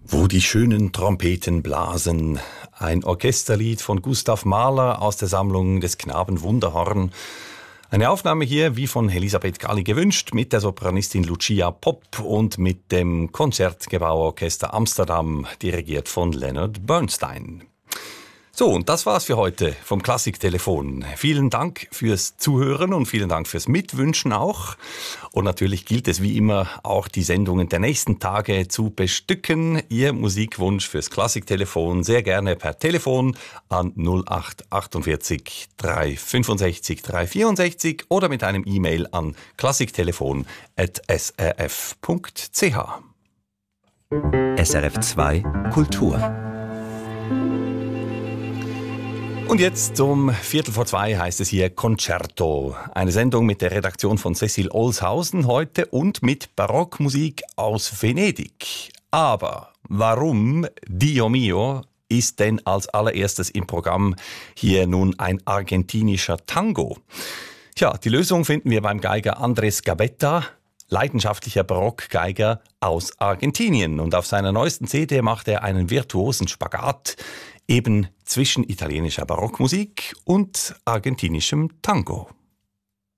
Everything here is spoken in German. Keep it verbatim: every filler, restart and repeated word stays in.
Wo die schönen Trompeten blasen. Ein Orchesterlied von Gustav Mahler aus der Sammlung des Knaben Wunderhorn. Eine Aufnahme hier, wie von Elisabeth Galli gewünscht, mit der Sopranistin Lucia Popp und mit dem Concertgebouworchester Amsterdam, dirigiert von Leonard Bernstein. So, und das war's für heute vom Klassiktelefon. Vielen Dank fürs Zuhören und vielen Dank fürs Mitwünschen auch. Und natürlich gilt es wie immer auch die Sendungen der nächsten Tage zu bestücken. Ihr Musikwunsch fürs Klassiktelefon sehr gerne per Telefon an null acht achtundvierzig drei fünfundsechzig drei vierundsechzig oder mit einem E-Mail an klassiktelefon at s r f punkt c h. S R F zwei Kultur. Und jetzt um Viertel vor zwei heißt es hier Concerto. Eine Sendung mit der Redaktion von Cecil Olshausen heute und mit Barockmusik aus Venedig. Aber warum, Dio mio, ist denn als allererstes im Programm hier nun ein argentinischer Tango? Tja, die Lösung finden wir beim Geiger Andres Gabetta, leidenschaftlicher Barockgeiger aus Argentinien. Und auf seiner neuesten C D macht er einen virtuosen Spagat eben zwischen italienischer Barockmusik und argentinischem Tango.